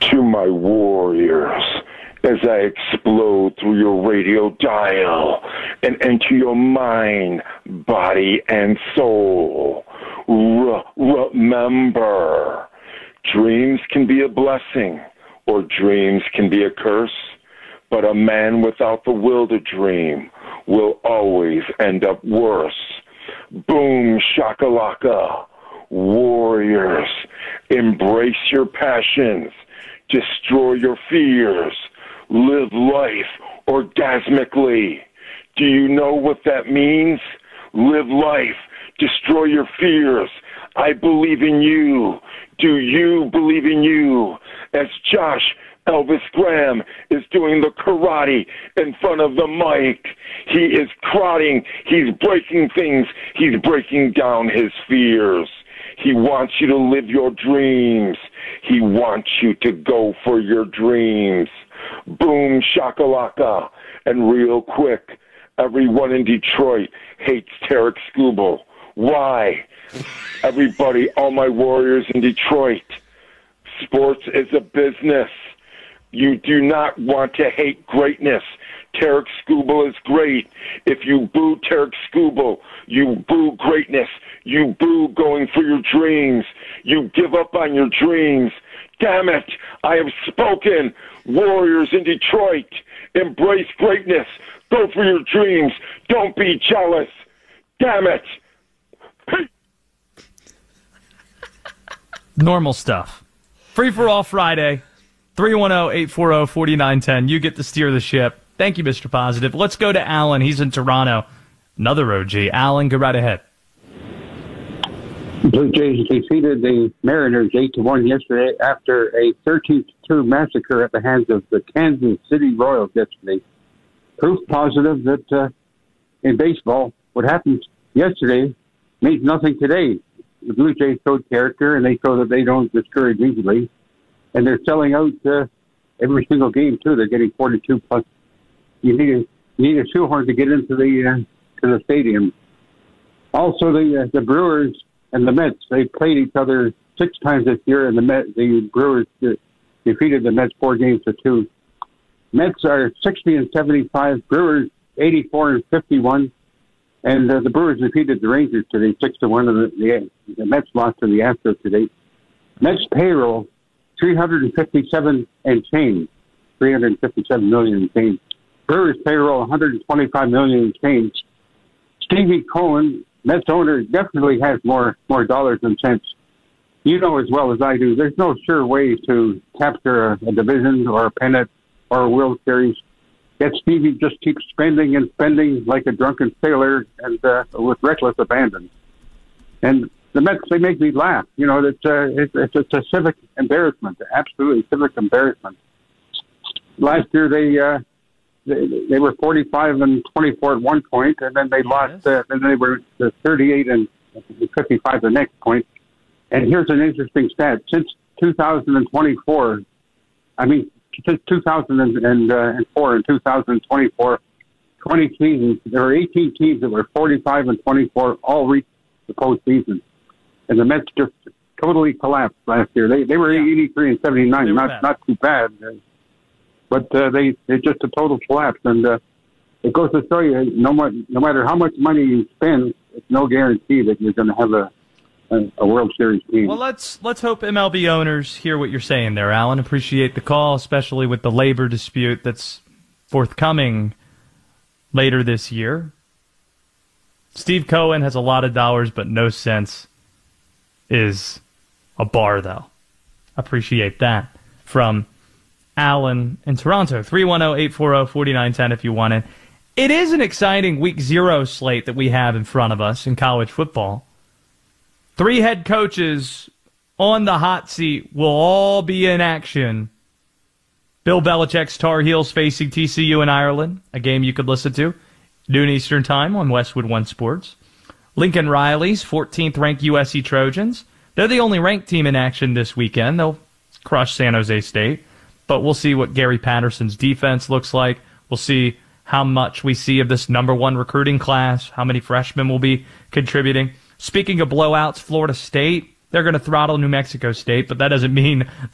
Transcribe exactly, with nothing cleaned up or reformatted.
to my warriors as I explode through your radio dial and enter your mind, body, and soul. R- remember, dreams can be a blessing or dreams can be a curse, but a man without the will to dream will always end up worse. Boom shakalaka. Warriors, embrace your passions, destroy your fears, live life orgasmically. Do you know what that means? Live life, destroy your fears. I believe in you. Do you believe in you? As Josh Elvis Graham is doing the karate in front of the mic. He is crotting. He's breaking things. He's breaking down his fears. He wants you to live your dreams. He wants you to go for your dreams. Boom shakalaka. And real quick, everyone in Detroit hates Tarek Skubal. Why? Everybody, all my warriors in Detroit, sports is a business. You do not want to hate greatness. Tarek Skubal is great. If you boo Tarek Skubal, you boo greatness. You boo going for your dreams. You give up on your dreams. Damn it, I have spoken. Warriors in Detroit, embrace greatness. Go for your dreams. Don't be jealous. Damn it. Normal stuff. Free for all Friday. three one zero, eight four zero, four nine one zero. You get to steer the ship. Thank you, Mister Positive. Let's go to Alan. He's in Toronto. Another O G. Alan, go right ahead. Blue Jays defeated the Mariners eight to one yesterday after a thirteen to two massacre at the hands of the Kansas City Royals yesterday. Proof positive that uh, in baseball, what happened yesterday means nothing today. The Blue Jays showed character, and they show that they don't discourage easily. And they're selling out uh, every single game, too. They're getting forty-two plus. You need a, you need a shoehorn to get into the uh, to the stadium. Also, the uh, the Brewers and the Mets, they played each other six times this year, and the Met, the Brewers uh, defeated the Mets four games to two. Mets are sixty and seventy-five, Brewers eighty-four and fifty-one, and uh, the Brewers defeated the Rangers today six to one, and the, the, the Mets lost to the Astros today. Mets payroll three hundred fifty-seven and change, three hundred fifty-seven million and change. Brewers payroll one hundred twenty-five million and change. Stevie Cohen, Mets owner, definitely has more more dollars and cents. You know as well as I do, there's no sure way to capture a, a division or a pennant or a World Series. Yet Stevie just keeps spending and spending like a drunken sailor and uh, with reckless abandon. And the Mets, they make me laugh. You know, it's, uh, it's, it's, it's a civic embarrassment, absolutely civic embarrassment. Last year, they uh, they, they were forty-five and twenty-four at one point, and then they yes. lost, uh, and they were thirty-eight and fifty-five the next point. And here's an interesting stat. Since two thousand twenty-four, I mean, since two thousand four and two thousand twenty-four, twenty seasons, there were eighteen teams that were forty-five and twenty-four, all reached the postseason. And the Mets just totally collapsed last year. They they were yeah. eighty-three and seventy-nine, not bad. not too bad, but uh, they they just a total collapse. And uh, it goes to show you, no, no matter how much money you spend, it's no guarantee that you're going to have a, a a World Series team. Well, let's let's hope M L B owners hear what you're saying there, Alan. Appreciate the call, especially with the labor dispute that's forthcoming later this year. Steve Cohen has a lot of dollars, but no sense is a bar, though. Appreciate that. From Alan in Toronto, three one zero, eight four zero, four nine one zero if you want it. It is an exciting week zero slate that we have in front of us in college football. Three head coaches on the hot seat will all be in action. Bill Belichick's Tar Heels facing T C U in Ireland, a game you could listen to. Noon Eastern Time on Westwood One Sports. Lincoln Riley's fourteenth ranked U S C Trojans. They're the only ranked team in action this weekend. They'll crush San Jose State. But we'll see what Gary Patterson's defense looks like. We'll see how much we see of this number one recruiting class, how many freshmen will be contributing. Speaking of blowouts, Florida State, they're going to throttle New Mexico State, but that doesn't mean